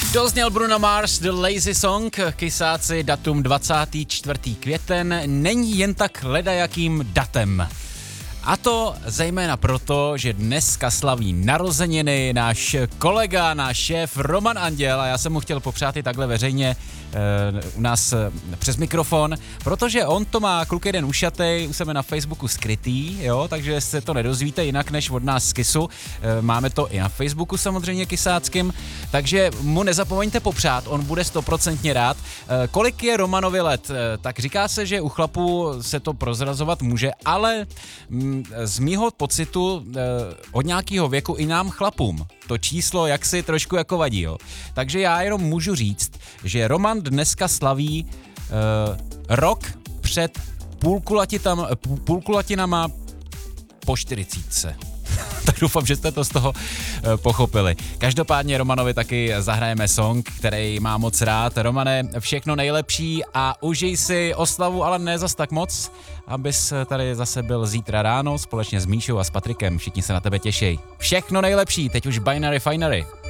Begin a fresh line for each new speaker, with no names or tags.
Dozněl Bruno Mars, The Lazy Song, kysáci, datum 24. květen, není jen tak ledajakým datem. A to zejména proto, že dneska slaví narozeniny náš kolega, náš šéf Roman Anděl a já jsem mu chtěl popřát i takhle veřejně u nás přes mikrofon, protože on to má kluk jeden ušatej u sebe na Facebooku skrytý, jo, takže se to nedozvíte jinak než od nás z Kisu. Máme to i na Facebooku samozřejmě kysáckým, takže mu nezapomeňte popřát, on bude 100% rád. Kolik je Romanovi let? Tak říká se, že u chlapů se to prozrazovat může, ale z mýho pocitu od nějakého věku i nám chlapům to číslo jaksi trošku jako vadí, jo. Takže já jenom můžu říct, že Roman dneska slaví rok před půlkulatinama po 40. Tak doufám, že jste to z toho pochopili. Každopádně Romanovi taky zahrajeme song, který má moc rád. Romane, všechno nejlepší a užij si oslavu, ale ne zas tak moc, abys tady zase byl zítra ráno společně s Míšou a s Patrikem. Všichni se na tebe těší. Všechno nejlepší, teď už Binary Finery.